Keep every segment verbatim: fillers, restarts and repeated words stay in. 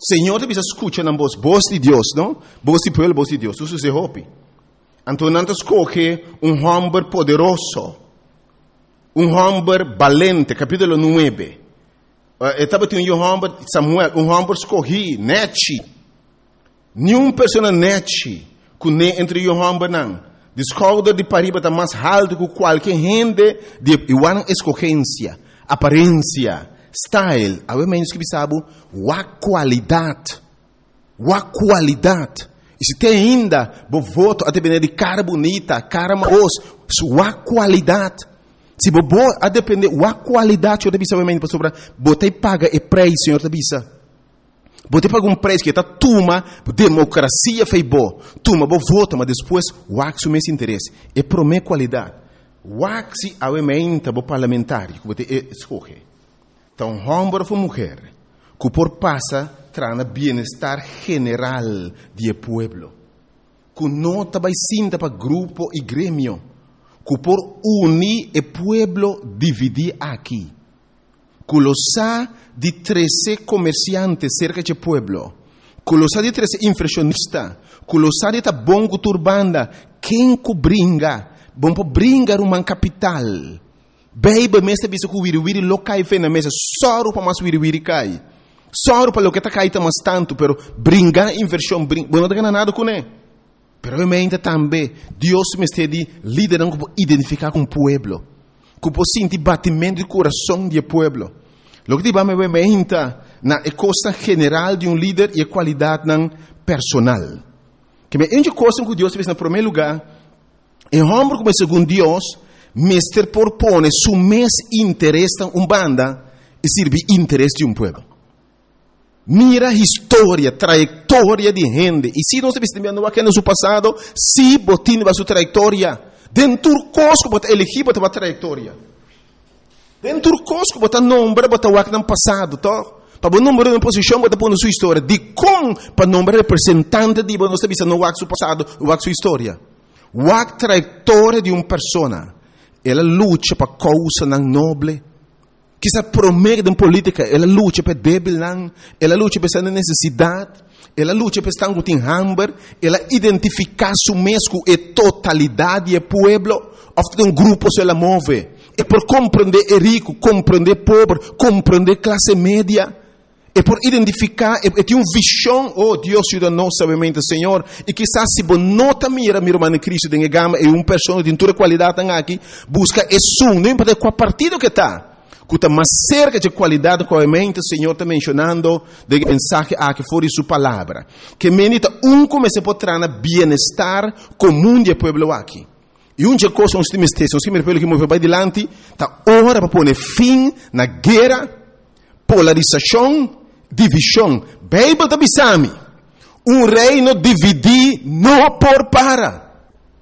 Senhor, te bisa escucha na voz, voz de Deus, não? Voz de pueblo, voz de Deus. Isso se hopi. Então, não escolhe um homem poderoso, um homem valente, capítulo nove. Estava tendo um homem, Samuel, um homem escolhi, nete. Nenhuma pessoa nete, que nem entre um homem não. Descobre de pariba está mais alto que qualquer gente de igual escolhência, aparência, style. A menos que sabe, a qualidade, a qualidade. E se tem ainda, bo voto a depender de cara bonita, cara maos, sua qualidade. Se bo a depender da qualidade, eu debisa obviamente sobre botei paga e preço, senhor debisa. Botei paga um preço que está tuma, democracia fei bo, tuma bo voto, mas depois o axo mês interesse. E promete qualidade. O axo obviamente bo parlamentar, que botei escolhe. Então, homem ou mulher, que por passa trana bienestar general do pueblo. Que não vai sinta para grupo e grêmio. Que por unir o pueblo dividir aqui. Que lo sa de treze comerciantes cerca do pueblo. Que lo sa de treze inflacionistas. Que lo sa de ta bongo turbanda. Quem que bringa? Bom para bringar uma capital. Baby, mesta bisa que wiri wiri lo cai fe na mesa. Só para mais wiri wiri cai. Só para o que está caindo mais tanto, pero brincar inversão, brincar, não está ganhando nada com ele. Pero realmente também, Deus me está de liderando para identificar com o pueblo, para sentir batimento de coração do pueblo. O que vamos realmente na coisa general de um líder e a qualidade personal. Que me ende coisa que Deus fez no primeiro lugar, é homem como segundo Deus, mestre propõe su mes interesse em uma banda e serve interesse de um pueblo. Mira a história, trajetória de gente. E se nós estamos vendo aqui no seu passado, se botinho a sua trajetória, dentro do cosco, bota elegir, bota a trajetória. Dentro do cosco, bota nome, bota o que no passado, tá? Para o número de posição, bota a sua história. De com, para o nome representante de nós estamos vendo o seu passado, o sua história. A trajetória de uma pessoa, ela luta para causa não nobre. Que se promete em política, ela luta para débil, ela luta para essa necessidade, ela luta para estar com hambre, ela identifica su mesmo e totalidade do pueblo, ofta um grupo se ela move, e por compreender é rico, compreender pobre, compreender classe média, e por identificar, e, e tem uma visão, oh Deus ajuda-nos, obviamente, Senhor, e quizás se você nota mira, meu irmão Cristo, de gama, e uma pessoa de toda qualidade aqui, busca esse um, não importa qual partido que está, que está mais cerca de qualidade, obviamente, o Senhor está mencionando de mensagem aqui fora de sua palavra. Que menita um como se pode trazer bem-estar comum do povo aqui. E uma coisa nós temos que nós temos que mover para adiante, está hora para pôr fim na guerra, polarização, divisão. Bíblia está bisami. Um reino dividir não por para.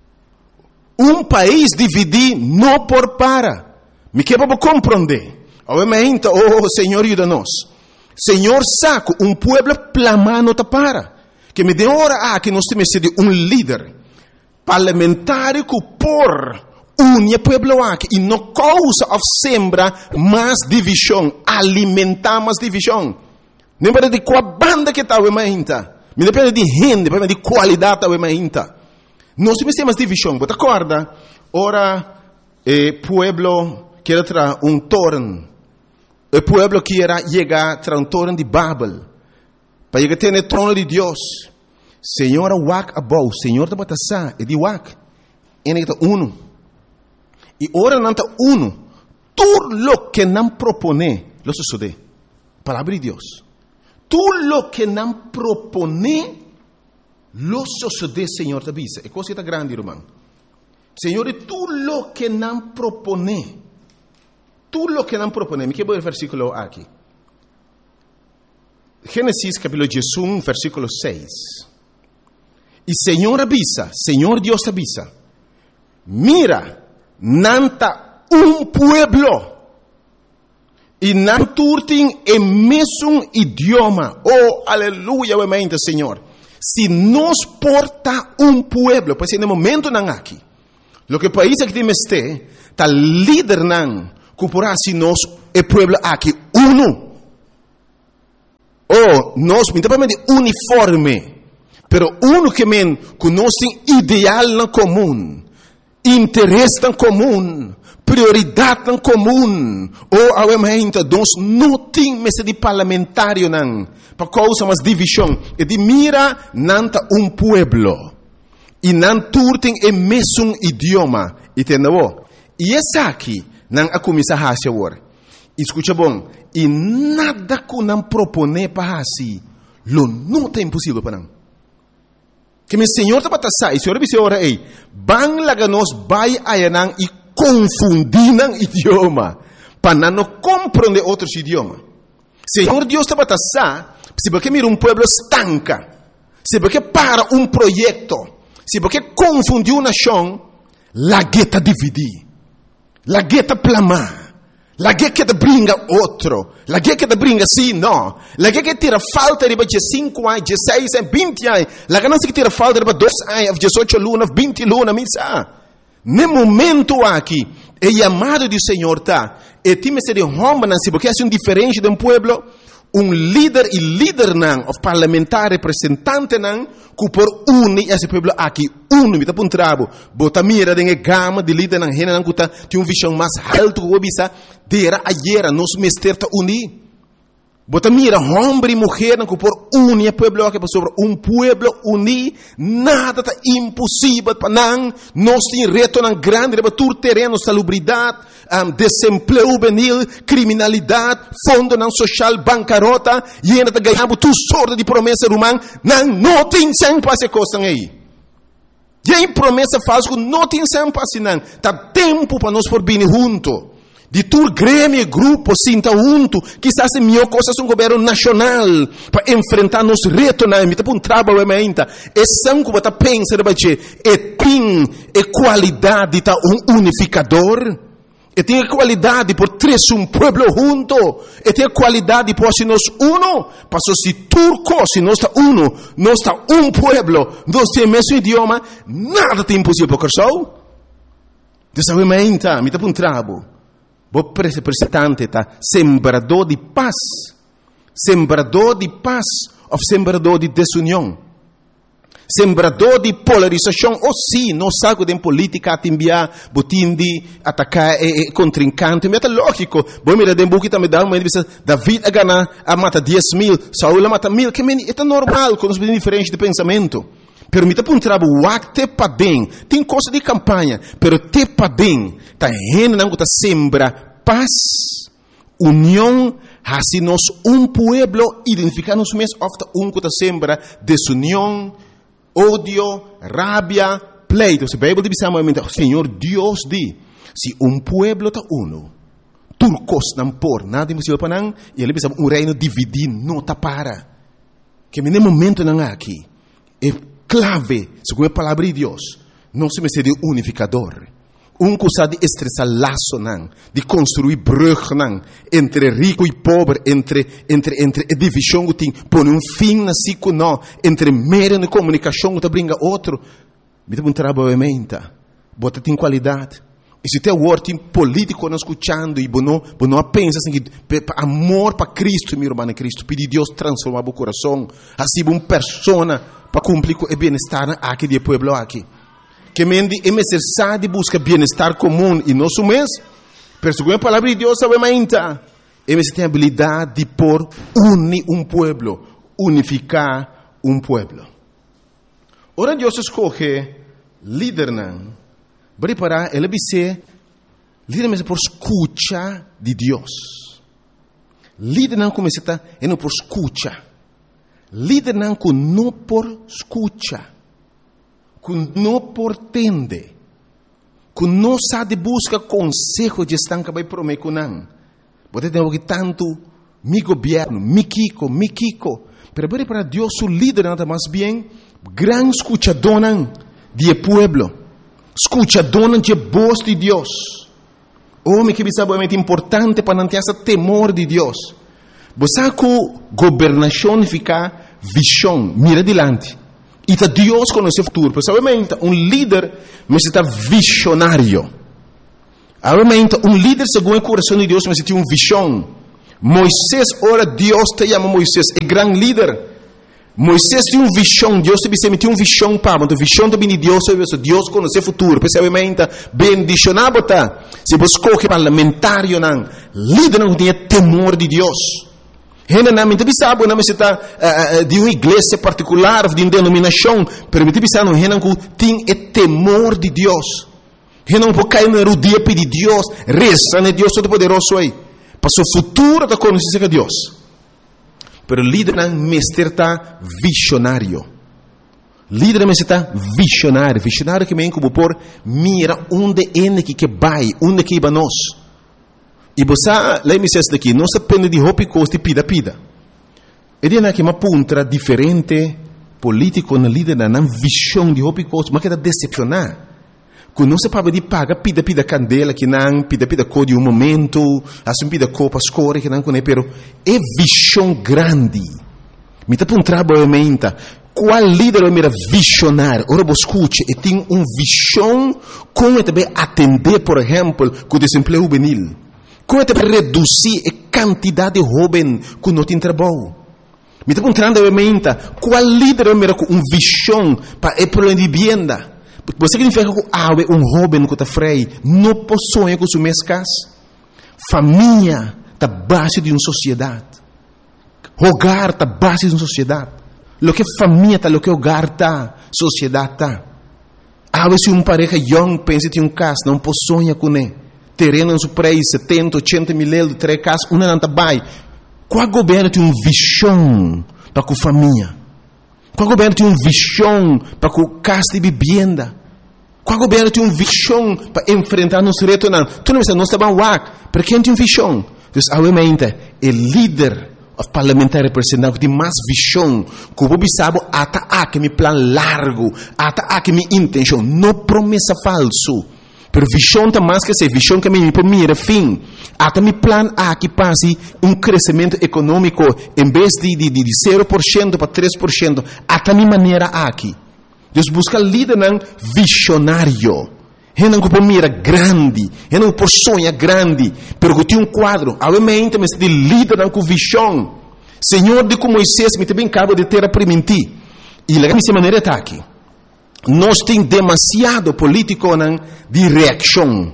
Um país dividir não por para. Me quer para compreender. Obviamente, oh Senhor, ajuda-nos. Senhor, saco, um pueblo plamar não está para. Que me dê hora a que nós temos que ser um líder parlamentar que por une o pueblo aqui e não causa of sembra mais divisão, alimentar mais divisão. Não depende de qual banda que está, obviamente. Me depende de gente, depende de qualidade, obviamente. Nós temos que ter mais divisão. Você acorda? Ora, o pueblo quer trazer um torno. O pueblo quer chegar a trazer um torno de Babel. Para chegar a ter o trono de Deus. Senhor, wak abou. Senhor, está batasa. E de wak. Ele está uno. E ora não está uno. Tudo lo que não propone, lo sucede. Palavra de Deus. Tudo lo que não propone, lo sucede, Senhor, te avisa. É coisa grande, irmão. Senhor, tudo lo que não propone. Tudo lo que não propone. Me quero ver o versículo aqui. Gênesis capítulo um, versículo seis. E Senhor avisa, Senhor Deus avisa. Mira, nanta um pueblo. E não turtem o mesmo idioma. Oh, aleluia, obviamente, Senhor. Se nos porta um pueblo, pois no momento não aqui. Lo que o país que temos este, está líder não, que porá se nós, o pueblo aqui, uno. Oh, oh, nós, principalmente uniforme, pero uno que men, conhece ideal em comum, interesse em comum, prioridade em comum, ou ao momento, nós não temos de parlamentário, não, para causa mais divisão, e de mira, nanta um pueblo, e não turtem o mesmo idioma, entendeu? E essa aqui, não a começar a fazer agora. Escuta bom, e nada que não propõe para assim, lo não é impossível para não. Que meu Senhor está para sair, o Senhor disse ora ei, bang laga nós vai ayanang e confundir nang idioma, para não compreender outros idiomas. Senhor Deus está para sair, se porque mira um pueblo estanca, se porque para um projeto, se porque confundiu uma nação, la gueta dividir, la gueta plamar. La guerra que te brinca outro. La guerra que te brinca sim, não. La guerra que tira falta de cinco anos, dezesseis anos, vinte anos. La guerra que tira falta de dois anos, dezoito lunas, vinte lunas, misa. No momento aqui, é chamado do Senhor, tá? E time se de homem, se porque é um diferente de um pueblo, um líder e líder não, o parlamentar representante não, que por unir esse pueblo aqui, unir, tá por um trabo, bota mira de gama de líder não, rena não, que tem uma visão mais alta, que o bisa, dera ayer, nos mester tá unir. Bota mira, homem e mulher não, que por unir o pueblo aqui, sobre um pueblo unir, nada tá impossível para não, nós tem reto não grande, para tur terreno, salubridade, um, desemprego juvenil, criminalidade, fundo não social, bancarrota, e ainda tá ganhando tu sorte de promessa romana, não, não tem sem passe coisa aí. E aí promessa falsa, não tem sem passe não, tá tempo para nós por vir junto. De tur grêmio, grupo, sinta junto, quizás é melhor coisa um governo nacional para enfrentar nos retos na emita para um trabalho ementa. É sangue para pensar de é tem é qualidade tá um unificador. E tem qualidade por três um pueblo junto. E tem qualidade por se nós uno, para se turco, se nós está uno, nós está um pueblo, nós temos o mesmo idioma, nada tem impossível para o Dessa ementa, emita para um trabalho. O representante está sembrador de paz, sembrador de paz ou sembrador de desunião, sembrador de polarização. Ou sim, não sabe de política a enviar, botim de atacar e, e contrincante. Mas é lógico. Bom, mira, de um também dá uma divisão. David a ganhar, a mata dez mil, Saúl a mata mil. Que é normal, com os diferentes de pensamento. Permita para um trabalho, te para bem, tem coisa de campanha, pero te para bem, tá rendo não tá sembra paz, união, assim nós um pueblo identificar-nos mesmo, ofta um que tá sembra desunião, ódio, rabia, pleito. Se a Bíblia diz amamente, Senhor Deus diz, se um pueblo tá uno, turcos não por nada impossível para não, e ele diz um reino dividido não tá para, que no momento não aqui é clave, segundo a palavra de Deus, não se me de unificador. Um coisa de estressar laço, não, de construir brug, não, entre rico e pobre, entre, entre, entre a divisão que tem, pôr um fim na ciclo, não, entre meio de comunicação que brinca outro. Me dá um trabalho ementa, bota tem qualidade. E se tem o ordem político nós escutando, e não, não pensa assim, que amor para Cristo, meu irmão Cristo, pedir Deus transformar o coração, assim uma pessoa para cumprir com o bem-estar aqui do pueblo aqui. Que mendi é necessário buscar bem-estar comum e nosso mês, pero segundo a palavra de Deus, sabe ainda, é necessário ter a habilidade de por unir um pueblo, unificar um pueblo. Ora Deus escolhe líder não, preparar ele ser líder mesmo por escuta de Deus. Líder não começa a é não por escuta. Líder não com não por escuta, com não por tende, com não sabe busca consejo de estar que vai prometer com não. Pode ter que tanto mi governo, mi kiko, mi kiko, pero para Deus o líder não mais bem gran escuchador de pueblo, escuchador de voz de Deus. Homem que sabe é muito importante para não ter esse temor de Deus. Você com governação fica visão, mira adiante. E tá Deus conhece o futuro. Pessoalmente, um líder necessita visionário. Realmente, um líder segundo o coração de Deus necessita uma visão. Moisés, ora Deus te chama Moisés, é grande líder. Moisés tinha uma visão, Deus te disse, tinha uma visão para, mas a visão também de Deus, Deus conhece o futuro, percebamente, bendicionado, tá? Se você escolhe parlamentário, não, líder não tem temor de Deus. Ainda não, me sabe, não se está de uma igreja particular, de uma denominação, mas me sabe, não, ainda não tem temor de Deus. Ainda não pode cair na rodia pedir Deus, reza, né, Deus Todo-Poderoso aí. Para o futuro da conhecência de Deus. Pero líder não mestre está visionário. Líder não está visionário. Visionário que me como por mira onde é que vai, onde que vai nós. E você, lá me diz daqui, não se depende de roupa e costa e pida, pida. E é que uma ponta diferente político na líder não visão de roupa e costa, mas que está decepcionar. Quando não se pode de paga, pida, pida candela, que não, pida, pida cor de um momento, assim pida cor para escolher, que não conhece, pero é visão grande. Me está para um trabalho, qual líder é mira visionário? Ora, você escute, e tem uma visão como também atender, por exemplo, com o desemprego juvenil. Como também reduzir a quantidade de jovens que não tem trabalho. Me está para um trabalho, qual líder é mira com uma visão para o problema de vivienda? Você significa que há um jovem que está freio, não possui com sua mescas. Família está base de uma sociedade. Hogar está base de uma sociedade. Lo que família está, lo que hogar está, sociedade está. Há vezes uma pareja young pensa que um caso, não possui com ele. Terreno no seu preço, setenta, oitenta mil euros, três casas, uma não está bem. Qual governo tem uma visão para a família? Qual governo tem uma visão para a casa de vivenda? Qual governo tem uma visão para enfrentar nos retos? Não, tu não estás bem lá, para quem tem uma visão? Então, obviamente, o líder parlamentar representante tem mais visão, que o sabe até aqui meu plano largo, até aqui minha intenção, não promessa falso. Pero visão está mais que ser visão que me mira fim. Até meu plano aqui passe um crescimento econômico em vez de, de, de zero por cento para três por cento, até minha maneira aqui. Deus busca líder não visionário. Ele não pode mira grande, ele não pode sonhar grande, pero que tem um quadro. Obviamente, mas de líder não com visão. Senhor, de como Moisés me também acaba de ter a permitir. E a minha maneira está aqui. Nós temos demasiado político não, de reação.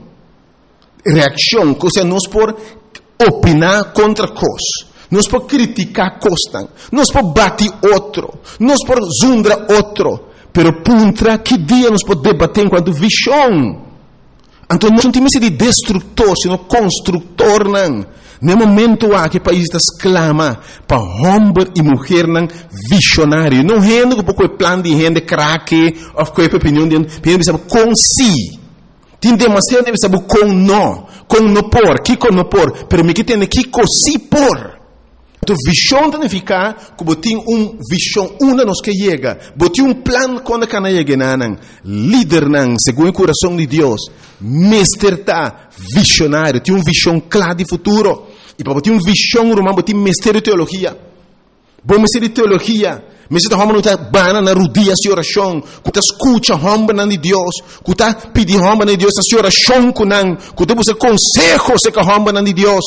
Reação, ou seja, nós por opinar contra coisas. Nós por criticar coisas. Nós por bater outro. Nós por zundar outro. Pero puntra, que dia nós podemos debater enquanto visão? Então, nós não temos de destrutor, sino construtor, não. No momento há que o país está exclama para homem e mulher não visionário. Não é um pouco de plano de gente craque, ou qualquer opinião de gente, sabe, com si. Tem demasiado, deve saber com não. Com não por, que com não por. Pero me que tem que com si por. Então, visão significa que tem uma visão, uma nos que chega, tem um plano quando que não chega, não. Líder, não, segundo o coração de Deus, mestre está visionário, tem uma visão clara de futuro. E para ter uma visão, romano, tem mestre de teologia. Bom mestre de teologia, mestre de homem não está bana na rodia de oração, que está escuta homem de Deus, que está pedindo homem de Deus a oração com não, que está buscando consejo com homem de Deus.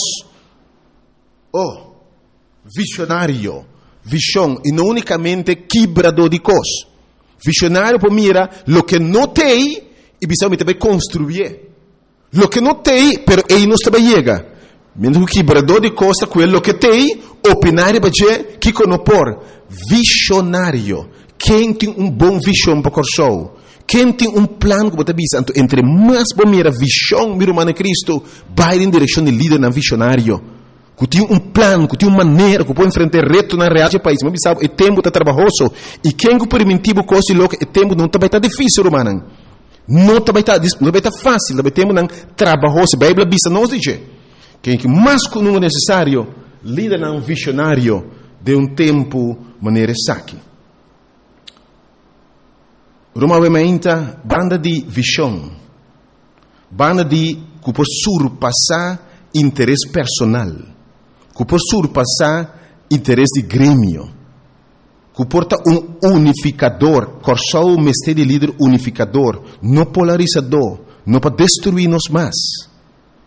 Oh! Visionário, visão, e não unicamente quebrador de coisas. Visionário para mira lo que não tem e precisa também construir. Lo que não tem, pero ele não está chega. Mesmo que quebrador de coisas, aquilo que tem, opinar e dizer que não por. Visionário, quem tem um bom visão para o coração, quem tem um plano que você diz, entre mais bom mira visão, mira humana Cristo, vai em direção de líder na visionário. Que tem um plano, que tem uma maneira, que pode enfrentar reto na realidade do país. Mas sabe, o tempo está trabalhoso. E quem que permitiu coisa louca, o tempo não está estar difícil, romano. Não está estar tá fácil, o tempo não trabalhoso. A Bíblia diz, não diz. Quem que mais que não é necessário, líder não visionário de um tempo maneira saque. Romaamente, banda de visão. Banda de que pode surpassar interesse personal. Que por surpassar interesse de grêmio, que porta um unificador, coração o mestre de líder unificador, não polarizador, não para destruir-nos mais.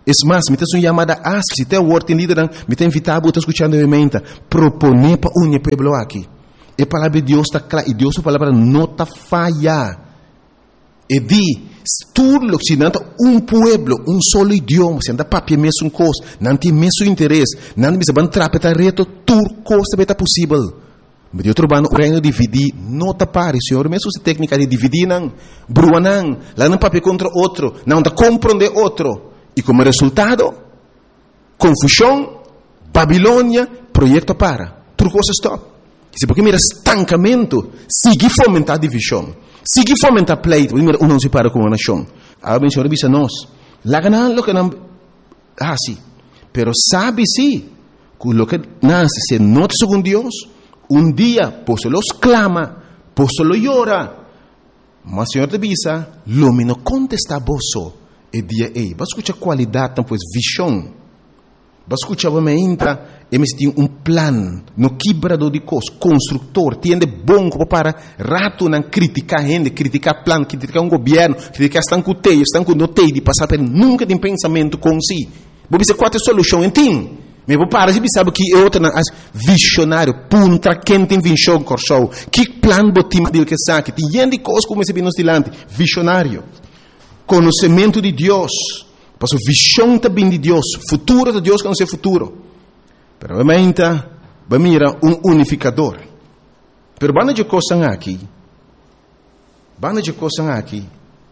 Es más, me tem uma chamada así, se tem o word em lideran, me tem invitado a escutar novamente, proponer para unir o pueblo aqui. A palavra de Deus está clara, e Deus a palavra não está falha. E di, tudo que se não um pueblo, um solo idioma, se anda papia mesmo coisa, não tem mesmo interesse, não tem mesmo trapeta reto, tudo coisa beta possível. Mas eu trabalho no reino de dividir, não está pare, senhor, mesmo se técnica de dividir, não, brua não, lá não papia contra outro, não dá compreender outro. E como resultado, confusão, Babilônia, projeto para. Tudo coisa stop. Se porque mira estancamento, sigue fomentar divisão, sigue fomentar pleito, mira, um não se para com uma nação. Agora, o Senhor diz a nós, lá ganhar lo que não, ah, sim, pero sabe sim, que lo que nasce se nota segundo Deus, um dia, por los clama, por lo llora, mas o Senhor te diz, lo me não contesta vosso. E dia ei, vai escutar qualidade, então, pois, visão. Vai escutar, vai entra, e me tem um plano, no quebrador de coisas, construtor, tiende bom para rato não criticar gente, criticar plano, criticar um governo, criticar estão com teio, estão com notei de passar por nunca tem pensamento com si. Vou dizer qual é a solução, entende? Mas vou parar, você sabe que é outra, visionário, punta, quem tem visão, corso, que plano botim dele que sabe, tem gente de coisas como esse nos dilante, visionário. Conhecimento de Deus, para a visão também de Deus, futuro de Deus que não é futuro. Pero obviamente, vai mirar um unificador. Pero banda de coisas aqui, banda de coisas aqui,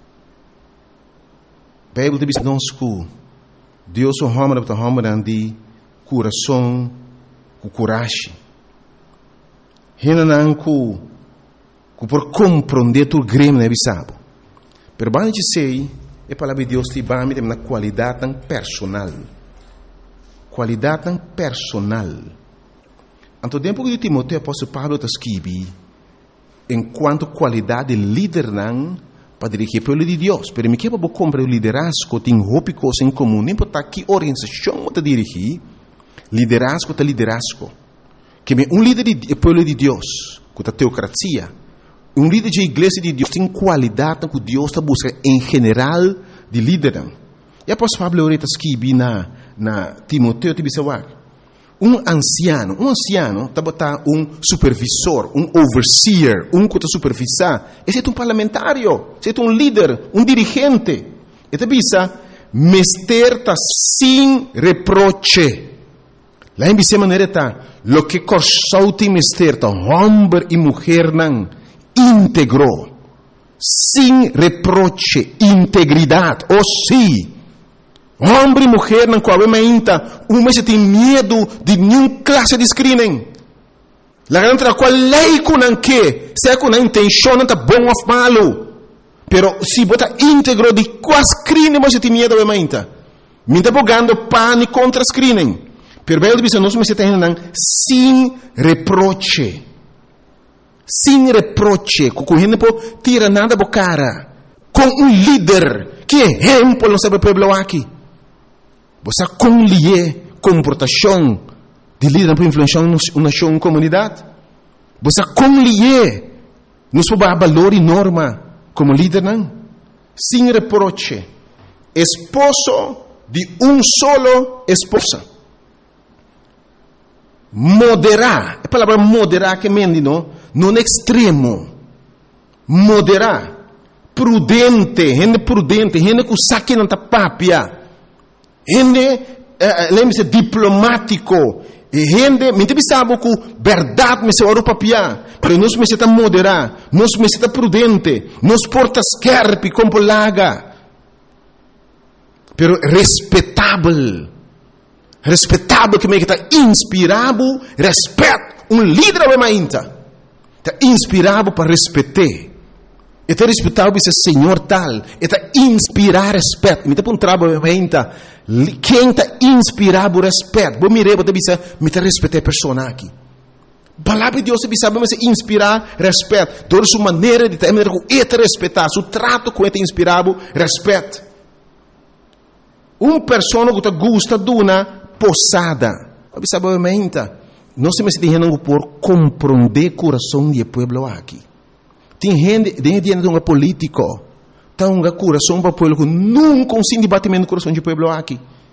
a Bíblia diz que Deus é o homem para o homem de coração, com coragem. Renan que por compreender tu grêmio é sabe. Pero banda de sei, a palavra de Deus te vai me na qualidade tão personal. Qualidade tão personal. Anto tempo que Timoteo apóstolo Pablo está escrevendo, enquanto qualidade de líder não para dirigir o povo de Deus. Pero me quer para comprar o liderazgo, tem roupa coisa em comum, nem para que organização está dirigir, liderazgo está liderazgo. Que um líder do povo de Deus, com a teocracia, um líder de igreja de Deus tem qualidade que Deus está buscando em geral de líder. E após Pablo está escrevendo na, na Timoteo, te disse, um anciano, um anciano está botar um supervisor, um overseer, um que está supervisar. Esse é um parlamentário, esse é um líder, um dirigente. E te disse, mester está sem reproche. Lá em Bíblia maneira está, lo que corsou tem mester está, homem e mulher não, íntegro, sem reproche, integridade, ou sim, homem e mulher não coabem um mês tem medo de nenhuma classe de screening. La grande qual lei com não que, se com a intenção não está bom ou malo, pero se bota íntegro de qual screening você tem medo de ainda, me está bogando pânico contra screening, pero bem diz nós me tem não sem reproche. Sem reproche, com o não tira nada da cara, com um líder que exemplo não sabe o povo aqui. Você conlie comportação de líder para influenciar uma nação, uma comunidade. Você conlie nos valor e norma como líder não. Sem reproche, esposo de um solo esposa. Moderar, a palavra moderar que mende não, não é extremo. Moderar, prudente, gente prudente, gente que saque não está papia. Gente, uh, lembre-se, diplomático. Gente, me sabe que verdade me se ora papia, mas nós me está moderar, nós me está prudente, nós porta scarpe como laga. Pero respeitável. Respeitável que me está inspirado, respeito, um líder é mais está inspirado para respeitar. Está respeitado esse Senhor tal, está inspirar respeito. Me está um trabalho é ainda. Quem está inspirado respeito? Vou mirar, vou dizer, me está respeitar a pessoa aqui. Palavra de Deus se sabe mas inspirar respeito. Toda sua maneira de ter, está respeitar, seu trato com ele inspirado respeito. Uma pessoa que gosta de uma posada. Obviamente, não se me deixa por compreender o coração do povo aqui. Tem gente, tem gente que é político, tem um coração para o povo que nunca consegue debatimento do coração do povo aqui.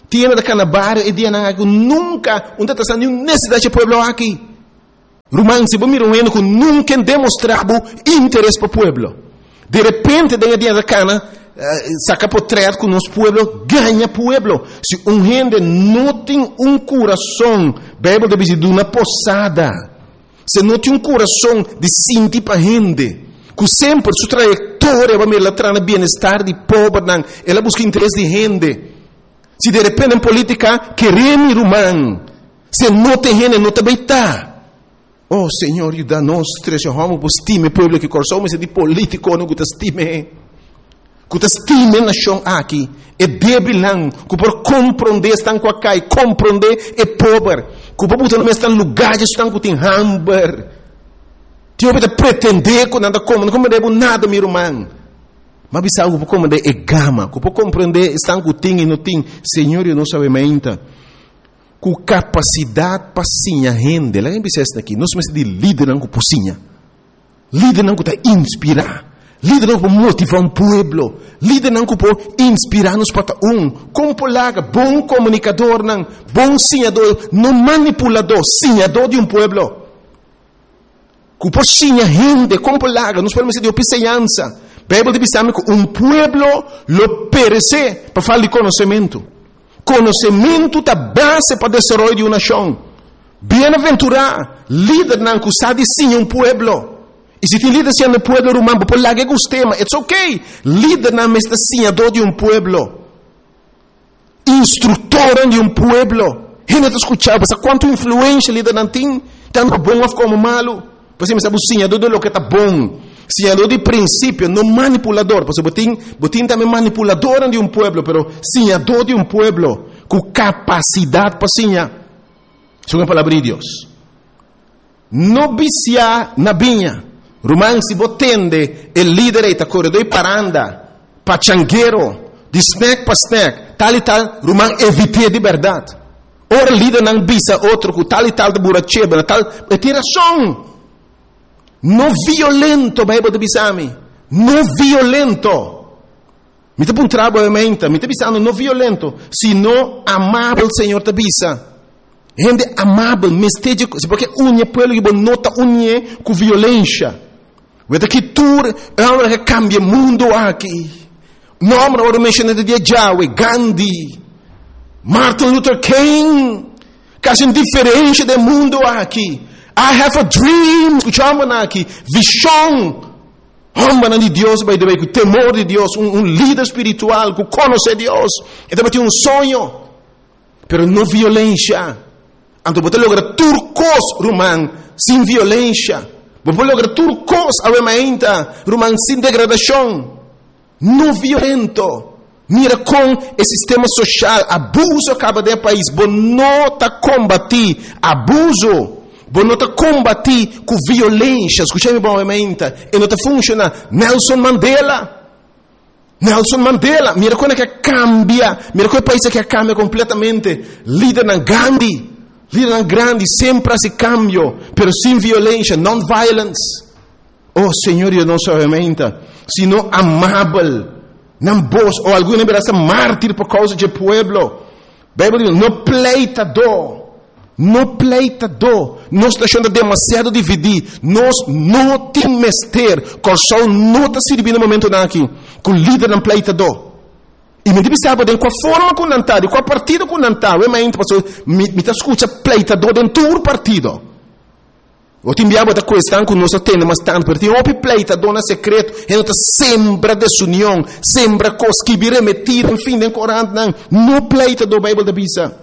Tiene da canabar e dia na que nunca um tata nenhuma necessidade de pueblo aqui. Romano, se você mirar que nunca demonstrava interesse para o pueblo. De repente, dentro dia da cana, uh, saca portreto com nosso pueblo, ganha pueblo. Se um gente não tem um coração, Bíblia deve dizer, de uma posada. Se não tem um coração de sentir para a gente, que sempre sua trajetória vai me trazer bem-estar de pobre, ela busca interesse de gente. Se de repente em política, queremos romano, se não tem gente, não também está. Oh, Senhor, ajuda-nos, três homens, que estime o povo que coração, mas é de político, não que estime. Que estime a nação aqui. É débil, que por compreender estão com a cai, compreender é pobre. Que por não estão em lugares, estão com tem hambre. Tio pode pretender que nada como, não compreende nada, meu irmão. Mas bisa algo por compreender é gama, que por compreender estão com tem e não tem. Senhor, eu não sabemos com capacidade para sinha rende. Lá em Bicesta aqui, nós somos de líder não com sinha. Líder não para inspirar. Líder não para motivar um povo. Líder não para inspirar-nos para um. Como polaga, bom comunicador, não, bom sinhador, não manipulador, sinhador de um povo. Que por sinha rende, como polaga, nós podemos dizer de opiceança. Bíblia diz que um povo lo perece para falar de conhecimento. Conhecimento é a base para o desenvolvimento de uma nação. Bem-aventurado, líder não que sabe sim um povo. E se tem líder sendo um povo romano, por lá que gostei, mas it's okay. Líder não é senhador de um povo. Instrutor de um povo. Ele está escutando, mas quanto influência líder não tem, tanto bom como malo. Por exemplo, sabe o senhador de lo que está bom. Senhador de princípio, não manipulador. Porque botim, botim também manipulador de um povo, pero senhador de um povo, com capacidade para senhar. Isso é a palavra de Deus. Não vicia na vinha. Romano, se você tende, o líder está corredor para andar, para changueiro, de snack para snack, tal e tal, Romano, evite de verdade. Ora, líder não visa outro, com tal e tal de buracheba, tal, é tiração. Não violento, Bíblia diz a mim. Não violento. Me está apontando a mente, me está dizendo não violento, sino amável, Senhor, te bisa. Gente amável, mesteja, porque unha pueblo que nota unha com violência. Vede que tu é uma que cambia o mundo aqui. Nome agora mencionado de Yahweh, Gandhi, Martin Luther King, quase indiferente do mundo aqui. I have a dream, escuchamos aqui, visão, homem de Deus, by the way, com temor de Deus, um, um líder espiritual, que conhece Deus, e também tem um sonho, pero não violência. Então, você logra turcos, romano, sem violência. Você logra turcos, alemãenta, romano, sem degradação. Não violento. Mira com o sistema social, abuso acaba de país, você não está combatir abuso. Você não está combatir com violência. Escutei-me bem, e não está funcionando. Nelson Mandela. Nelson Mandela. Mira como é que cambia. Mira como é o país que cambia completamente. Líder na Gandhi. Líder na grande. Sempre esse cambio. Pero sem violência. Non-violence. Oh, Senhor, eu não sou realmente. Sino amável. Não vos. Ou alguma vez mártir por causa do povo. Bíblia diz, não pleitador. Não pleitador, nós está achando demasiado dividir, nós não temos mestre, coração não está servindo no momento aqui, com o líder não pleitador. E me diz, sabe, com a forma com o com a partido com o eu me me está escutando pleitador dentro do partido. Eu te enviava da questão que nós temos, mas tanto, porque tem um pleitador no secreto, e não sembra desunião, sembra coisas que virem metidas, enfim, nem corante, não, não pleitador, Bíblia da Bisa.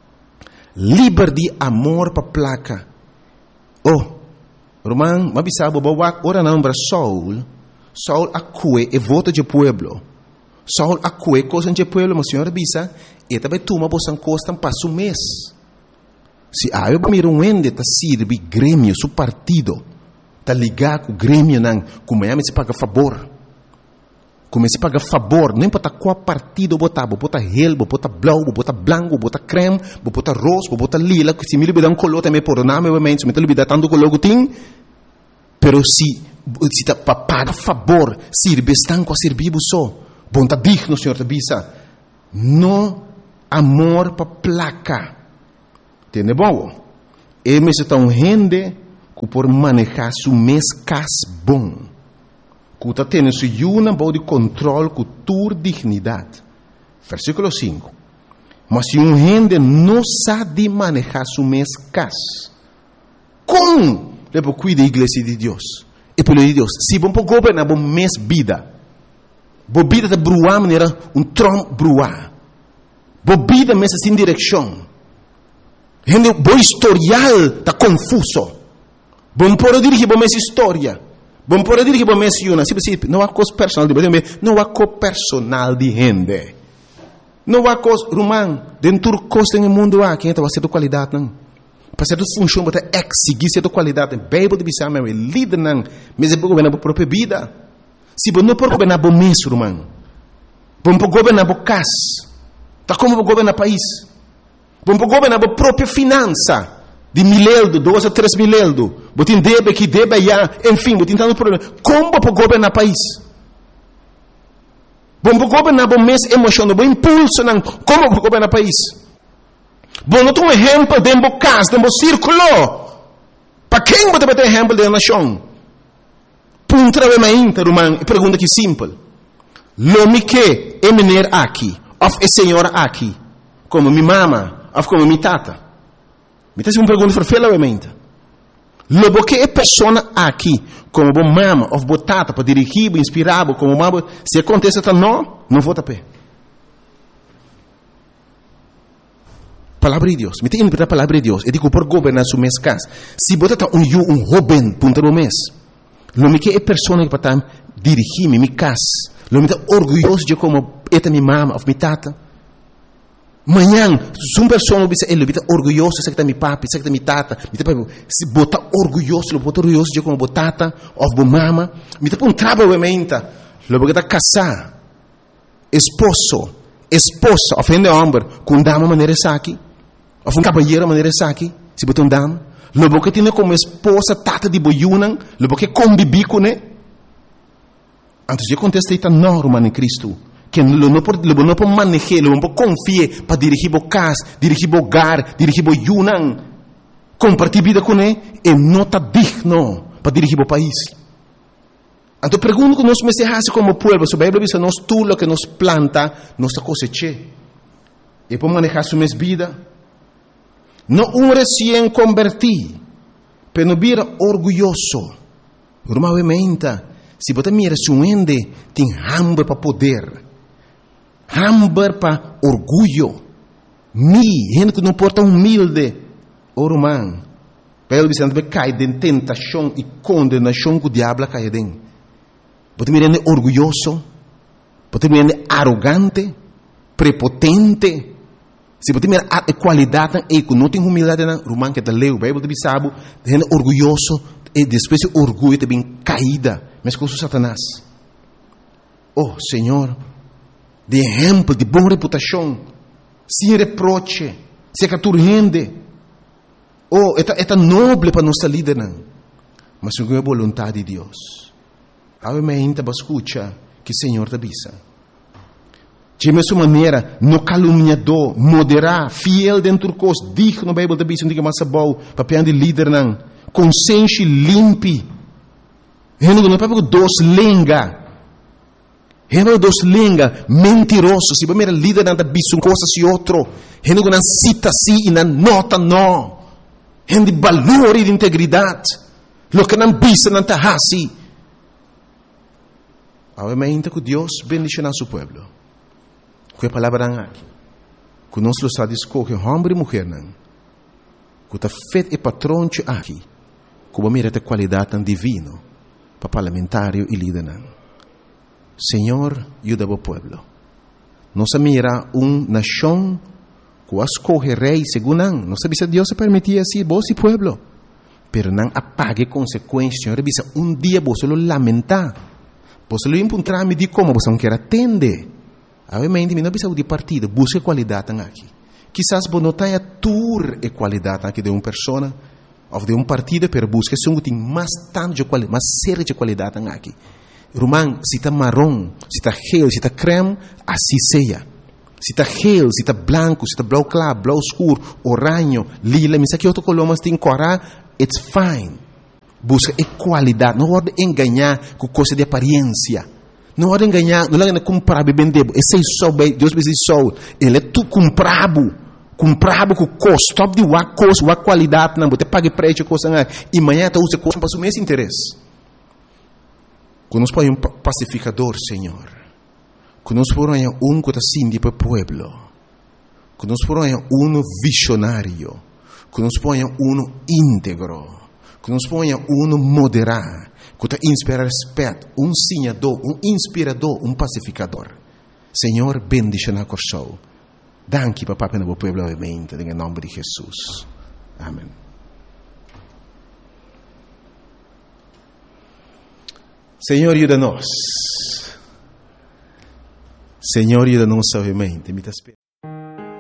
Liber de amor para placa. Oh, Roman, mas sabe, bawa ora não para Saul. Saul acue e vota de pueblo. Saul acue coisa de pueblo, mas senhora bisa, e também toma bosan costa passo um mês. Se ah, eu miro um ende tá sirve grêmio, su partido, tá ligar com o grêmio não, como é me se paga favor. Comecei a pagar favor, não importa qual partido botar, vou botar gel, vou botar blau, vou botar branco, vou botar creme, vou botar rosa, vou botar lila, se me liberar um color também por nome, obviamente, se me liberar tanto color que tem, pero se se tá para pagar favor, sirve estão com a servir só, bom tá digno, senhor, tá bisa, não amor para placa. Entende bom? E me está um gente que por manejar su mês cas bom, que está tendo su una bom de controle com tua dignidade. Versículo cinco. Mas se um gente não sabe manejar su mês cas, como ele cuida da igreja de Deus? E pelo de Deus, se bom para governar bom mês vida, bom vida de bruar maneira um trom bruar, bom vida mês sem direção, gente bom historial está confuso, bom por dirigir bom mês história, bom por dirigir bom mês una, se você não há coisa personal de gente, não há coisa personal de gente, não há coisa romano dentro do costo no mundo há quem está fazendo qualidade não. Para certa função, para exigir certa qualidade. Bíblia de visão, é líder não, mas é para governar a própria vida. Se você não pode governar o mês, irmão, você pode governar o casa, tá como para governar o país. Você pode governar a própria finança, de mileldo, dois a três mileldo. Você tem débito que débito já, enfim, você tem tanto problema. Como para governar o país? Você pode governar o mês emocional, o impulso não, como para governar o país? Bom, não tem um exemplo dentro do caso, dentro do círculo. Para quem você vai ter exemplo da nação? Punta de uma inter, irmão, pergunta que simples. Lo me que é menino aqui, ou é senhora aqui, como minha mama, ou como minha tata. Me faz uma pergunta para felamente. Lo que é pessoa aqui, como minha mama, ou minha tata, para dirigir, inspirar, como mama, se acontece, não, não vou tapar. Palavra de Deus. Me tem que a palavra de Deus. Eu digo por governar su mês casa. Se você está um um jovem punta do mês, lo me que é pessoa que para dirigir minha casa, lo me está orgulhoso de como esta minha mama ou minha tata. Manhã, se uma pessoa me ele está orgulhoso de que minha papi, de que minha tata, se bota orgulhoso, lo bota orgulhoso de como tata ou minha mama, me está um trabalho menta, lo porque está casar, esposo, esposa, ofende homem, com dama maneira aqui. Of um caballeiro maneira aqui, se botar um dama, logo que tem como esposa tata de boiunan, logo que convive com ele. Antes de acontecer esta norma em Cristo, que não pode, não pode manejar, não pode confiar para dirigir o casa, dirigir o hogar, dirigir o boiunan, compartilhar vida com ele, e não está digno para dirigir o país. Então pergunto que nós me se como povo, se a Bíblia diz nós tudo que nos planta, nós cosecha. E para manejar sua vida. Não um recém convertido, mas não vira orgulhoso. Normalmente, se você mira se um ende, tem hambre para poder, hambre para orgulho. Mi, gente que não porta humilde, o romano, pelo que você cai de tentação e condenação que o diabo cai dentro. Você mira orgulhoso, você mira arrogante, prepotente. Se você mirar a qualidade e que não tem humildade na romano que está leu, Bíblia de bisabo, gente orgulhoso e depois de orgulho também caída, mas com Satanás. Oh, Senhor, de exemplo, de boa reputação, sem reproche, sem caturrende. Oh, é tão nobre para nossa líder, não. Mas não é a vontade de Deus. Obviamente, você escuta que o Senhor te avisa. De mesma maneira, no caluniador, moderar, fiel dentro do curso, digno no Bíblia da Bíblia, não diga mais bom, papel de líder, não. Consciência limpe. Reno não é para dois lenga. Reno dois lenga, mentiroso. Se você é líder, não está bicho, uma coisa se outro. Reno não cita si e não nota não. Reno de valor e de integridade. Lo que não bisa, não está assim. Obviamente que Deus bendice nosso povo. Que a palavra aqui, que nós lo está escolher homem e mulher, não, que está feito e patrão aqui, que vai mirar a qualidade tão divino para parlamentário e líder, não. Senhor, ajuda o povo. Nós mira uma nação que escolhe rei segundo não, não sabe se Deus se permitia assim, vos e povo, pero não apague consequências. Senhor, diz um dia você lo lamentar, você lo encontrar me de como você não quer atender. Obviamente, não precisa de partido, busca qualidade aqui. Quizás você não tenha tour e qualidade aqui de uma pessoa ou de um partido, mas busca se tem mais tanto de qualidade, mais séria de qualidade aqui. Irmão, se está marrom, se está gel, se está creme, assim seja. Se está gel, se está branco, se está blau claro, blau escuro, oranho, lila, me sabe que outro color, mas tem cora, it's fine. Busca equalidade, não pode enganar com coisa de aparência. Não pode enganar, não pode comprar e vender. Esse é só, Deus precisa só. Ele é tu comprado. Comprado com custo, top de uma coisa, uma qualidade, não, você paga preço, coisa, e amanhã você usa coisa para o mesmo interesse. Quando nós põe um pacificador, Senhor, quando nós põe um que está assim para o povo, quando nós põe um visionário, quando nós põe um íntegro, quando nós põe um moderado, que está inspira respeito, um sinhador, um inspirador, um pacificador. Senhor, bendice na corção. Danke, papà, per il popolo ovviamente, nel nome di Gesù. Amen. Signore, aiuta-nos. Signore, aiuta-nos ovviamente.